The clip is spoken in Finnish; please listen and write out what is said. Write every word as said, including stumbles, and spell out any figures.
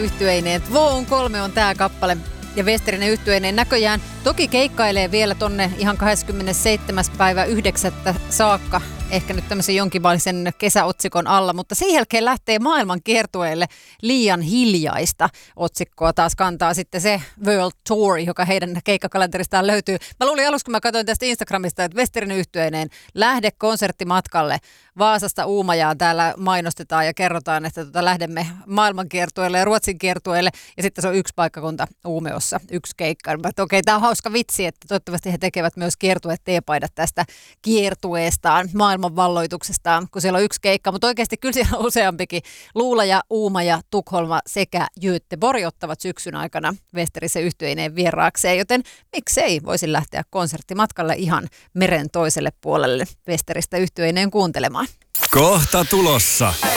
Yhtyeineen. Voon kolme on tää kappale. Ja Westerinen Yhtyeineen näköjään toki keikkailee vielä tonne ihan kahdeskymmenesseitsemäs päivä yhdeksättä saakka. Ehkä nyt tämmöisen jonkinlaisen kesäotsikon alla, mutta sen jälkeen lähtee maailman kiertueelle liian hiljaista otsikkoa. Taas kantaa sitten se World Tour, joka heidän keikkakalenteristaan löytyy. Mä luulin alussa, kun mä katsoin tästä Instagramista, että Westerinen Yhtyeineen lähde konserttimatkalle Vaasasta Uumajaan. Täällä mainostetaan ja kerrotaan, että tota lähdemme maailman kiertueelle ja Ruotsin kiertueelle. Ja sitten se on yksi paikkakunta Uumeossa, yksi keikka. Okei, okay, tämä on hauska vitsi, että toivottavasti he tekevät myös kiertue-teepaidat tästä kiertueestaan, maailman valloituksestaan, kun siellä on yksi keikka, mutta oikeasti kyllä siellä on useampikin. Luulaja, Uumaja, Tukholma sekä Göteborg ottavat syksyn aikana Westerisen Yhtyeineen vieraakseen, joten miksei voisi lähteä konserttimatkalle ihan meren toiselle puolelle Westeristä Yhtyeineen kuuntelemaan. Kohta tulossa.